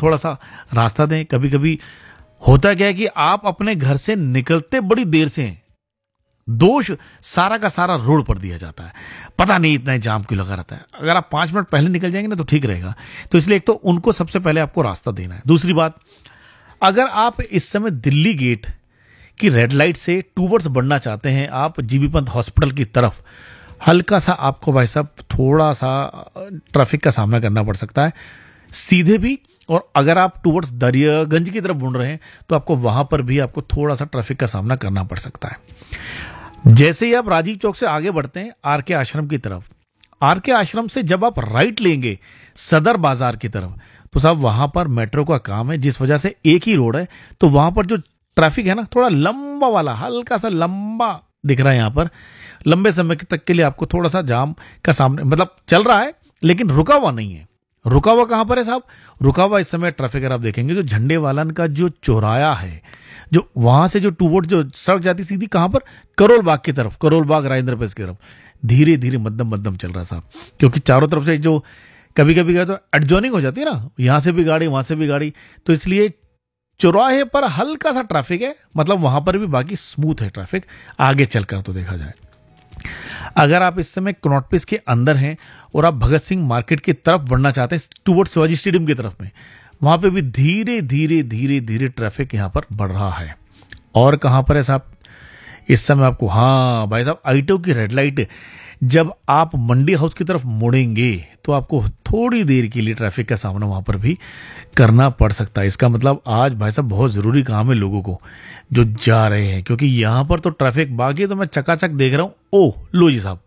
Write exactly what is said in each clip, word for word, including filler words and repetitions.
थोड़ा सा रास्ता दें। कभी कभी होता क्या है कि आप अपने घर से निकलते बड़ी देर से हैं, दोष सारा का सारा रोड पर दिया जाता है, पता नहीं इतना जाम क्यों लगा रहता है। अगर आप पांच मिनट पहले निकल जाएंगे ना तो ठीक रहेगा। तो इसलिए एक तो उनको सबसे पहले आपको रास्ता देना है। दूसरी बात, अगर आप इस समय दिल्ली गेट की रेड लाइट से टूवर्ड्स बढ़ना चाहते हैं, आप जीबी पंत हॉस्पिटल की तरफ, हल्का सा आपको भाई साहब थोड़ा सा ट्रैफिक का सामना करना पड़ सकता है सीधे भी, और अगर आप टूवर्ड्स दरियागंज की तरफ मुड़ रहे हैं तो आपको वहां पर भी आपको थोड़ा सा ट्रैफिक का सामना करना पड़ सकता है। जैसे ही आप राजीव चौक से आगे बढ़ते हैं आर के आश्रम की तरफ, आर के आश्रम से जब आप राइट लेंगे सदर बाजार की तरफ, तो साहब वहां पर मेट्रो का काम है, जिस वजह से एक ही रोड है, तो वहां पर जो ट्रैफिक है ना थोड़ा लंबा वाला, हल्का सा लंबा दिख रहा है। यहां पर लंबे समय तक के लिए आपको थोड़ा सा जाम का सामने, मतलब चल रहा है लेकिन रुका हुआ नहीं है। रुका हुआ कहां पर है साहब? रुका हुआ इस समय ट्रैफिक अगर आप देखेंगे जो झंडे वालन का जो चौराया है, जो वहां से जो टूवर्ड जो सड़क जाती सीधी कहां पर, करोल बाग की तरफ, करोल बाग राजेंद्र पैलेस की तरफ, धीरे धीरे मध्यम मध्यम चल रहा है साहब, क्योंकि चारों तरफ से जो कभी कभी क्या तो एडजॉइनिंग हो जाती है ना, यहां से भी गाड़ी वहां से भी गाड़ी, तो इसलिए चौराहे पर हल्का सा ट्रैफिक है, मतलब वहां पर भी बाकी स्मूथ है ट्रैफिक आगे चलकर तो देखा जाए। अगर आप इस समय कनॉट प्लेस के अंदर हैं और आप भगत सिंह मार्केट की तरफ बढ़ना चाहते हैं टुवर्ड्स शिवाजी स्टेडियम की तरफ में, वहां पे भी धीरे धीरे धीरे धीरे ट्रैफिक यहां पर बढ़ रहा है। और कहां पर है साहब इस समय आपको, हाँ भाई साहब, आईटो की रेड लाइट, जब आप मंडी हाउस की तरफ मुड़ेंगे तो आपको थोड़ी देर के लिए ट्रैफिक का सामना वहां पर भी करना पड़ सकता है। इसका मतलब आज भाई साहब बहुत जरूरी काम है लोगों को जो जा रहे हैं, क्योंकि यहां पर तो ट्रैफिक बाकी तो मैं चकाचक देख रहा हूं। ओह लो जी साहब,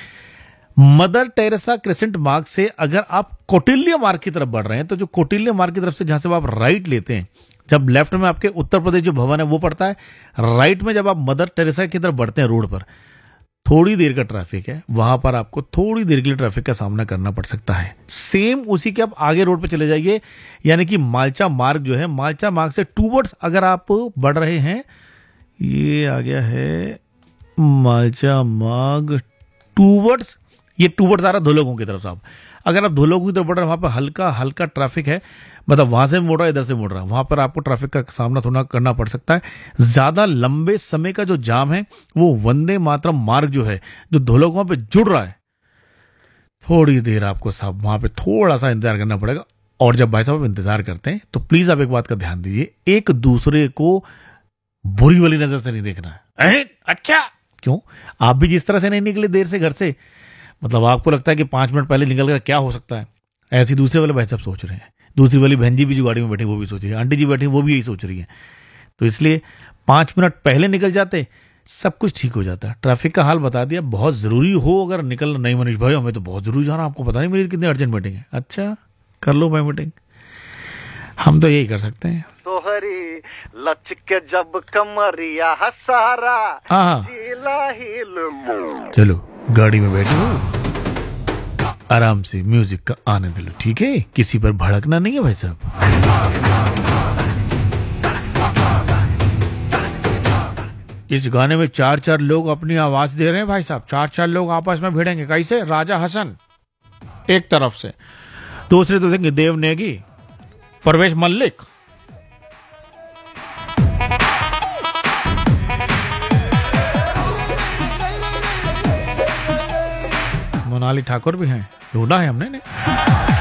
मदर टेरेसा क्रेसेंट मार्ग से अगर आप कौटिल्य मार्ग की तरफ बढ़ रहे हैं, तो जो कौटिल्य मार्ग की तरफ से जहां से आप राइट लेते हैं, जब लेफ्ट में आपके उत्तर प्रदेश जो भवन है वो पड़ता है, राइट में जब आप मदर टेरेसा की तरफ बढ़ते हैं रोड पर, थोड़ी देर का ट्रैफिक है, वहां पर आपको थोड़ी देर के लिए ट्रैफिक का सामना करना पड़ सकता है। सेम उसी के आप आगे रोड पे चले जाइए, यानी कि मालचा मार्ग जो है, मालचा मार्ग से टूवर्ड्स अगर आप बढ़ रहे हैं, ये आ गया है मालचा मार्ग टूवर्ड्स, ये टूवर्ड्स आ रहा है धोलोगों की तरफ साहब। अगर आप धोलोगों की तरफ बढ़ रहे हैं, वहां पर हल्का हल्का ट्रैफिक है, मतलब वहां से मुड़ रहा है इधर से मुड़ रहा है, वहां पर आपको ट्रैफिक का सामना थोड़ा करना पड़ सकता है। ज्यादा लंबे समय का जो जाम है वो वंदे मातरम मार्ग जो है, जो धोलोगों पे जुड़ रहा है, थोड़ी देर आपको साहब वहां पे थोड़ा सा इंतजार करना पड़ेगा। और जब भाई साहब इंतजार करते हैं तो प्लीज आप एक बात का ध्यान दीजिए, एक दूसरे को बुरी वाली नजर से नहीं देखना है। अरे अच्छा क्यों, आप भी जिस तरह से नहीं निकले देर से घर से, मतलब आपको लगता है कि पांच मिनट पहले निकल कर क्या हो सकता है, ऐसी दूसरे वाले भाई साहब सोच रहे हैं। दूसरी वाली बहन जी भी जो गाड़ी में बैठी वो भी सोच रही है, आंटी जी बैठी वो भी यही सोच रही है। तो इसलिए पांच मिनट पहले निकल जाते सब कुछ ठीक हो जाता है। ट्रैफिक का हाल बता दिया, बहुत जरूरी हो अगर निकलना, नहीं मनीष भाई हमें तो बहुत जरूरी जाना, आपको पता नहीं मेरी कितनी अर्जेंट मीटिंग है। अच्छा कर लो भाई मीटिंग, हम तो यही कर सकते हैं। तोहरी लचके जब कमरिया हसारा, हाँ चलो गाड़ी में बैठो, आराम से म्यूजिक का आनंद लो, ठीक है, किसी पर भड़कना नहीं है भाई साहब। इस गाने में चार चार लोग अपनी आवाज दे रहे हैं भाई साहब, चार चार लोग आपस में भिड़ेंगे। कैसे? राजा हसन एक तरफ से, दूसरे तो देंगे देव नेगी, परवेश मल्लिक, मोनाली ठाकुर भी हैं, ढूंढा है हमने ने।